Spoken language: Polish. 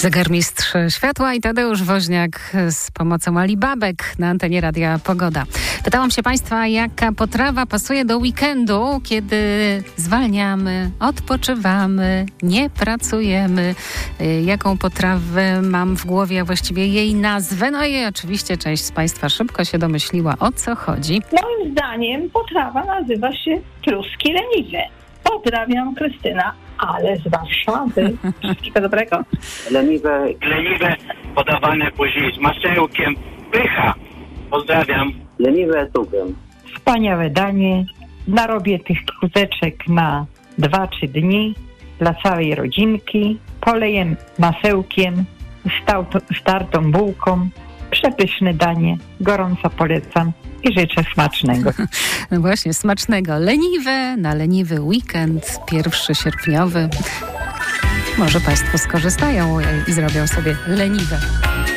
Zegarmistrz światła i Tadeusz Woźniak z pomocą Alibabek na antenie Radia Pogoda. Pytałam się Państwa, jaka potrawa pasuje do weekendu, kiedy zwalniamy, odpoczywamy, nie pracujemy. Jaką potrawę mam w głowie, a właściwie jej nazwę. No i oczywiście część z Państwa szybko się domyśliła, o co chodzi. Moim zdaniem potrawa nazywa się kluski leniwe. Pozdrawiam, Krystyna, ale z Warszawy. Wszystkiego dobrego. Leniwe podawane później z masełkiem. Pycha. Pozdrawiam. Leniwe tukiem. Wspaniałe danie. Narobię tych kózeczek na 2-3 dni dla całej rodzinki. Poleję masełkiem, startą bułką. Przepyszne danie. Gorąco polecam i życzę smacznego. No właśnie, smacznego. Leniwe na leniwy weekend, 1 sierpniowy. Może Państwo skorzystają i zrobią sobie leniwe.